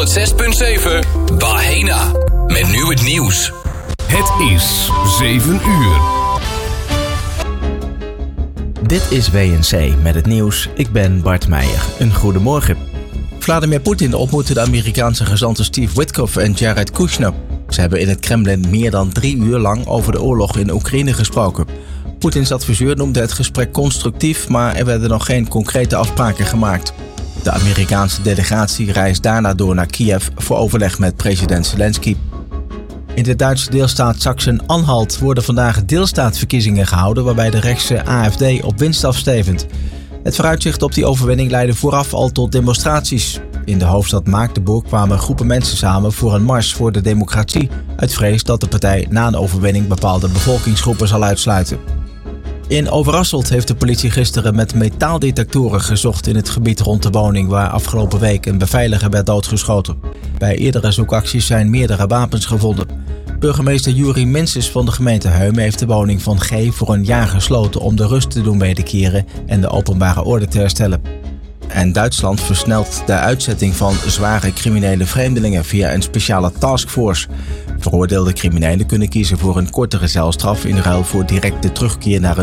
106.7 Bahena. Met nu het nieuws. Het is 7 uur. Dit is WNC met het nieuws. Ik ben Bart Meijer. Een goedemorgen. Vladimir Poetin ontmoette de Amerikaanse gezanten Steve Witkoff en Jared Kushner. Ze hebben in het Kremlin meer dan 3 uur lang over de oorlog in Oekraïne gesproken. Poetins adviseur noemde het gesprek constructief, maar er werden nog geen concrete afspraken gemaakt. De Amerikaanse delegatie reist daarna door naar Kiev voor overleg met president Zelensky. In de Duitse deelstaat Sachsen-Anhalt worden vandaag deelstaatverkiezingen gehouden waarbij de rechtse AfD op winst afstevend. Het vooruitzicht op die overwinning leidde vooraf al tot demonstraties. In de hoofdstad Magdeburg kwamen groepen mensen samen voor een mars voor de democratie uit vrees dat de partij na een overwinning bepaalde bevolkingsgroepen zal uitsluiten. In Overasselt heeft de politie gisteren met metaaldetectoren gezocht in het gebied rond de woning waar afgelopen week een beveiliger werd doodgeschoten. Bij eerdere zoekacties zijn meerdere wapens gevonden. Burgemeester Juri Minses van de gemeente Heumen heeft de woning van G voor een jaar gesloten om de rust te doen wederkeren en de openbare orde te herstellen. En Duitsland versnelt de uitzetting van zware criminele vreemdelingen via een speciale taskforce. Veroordeelde criminelen kunnen kiezen voor een kortere celstraf in ruil voor directe terugkeer naar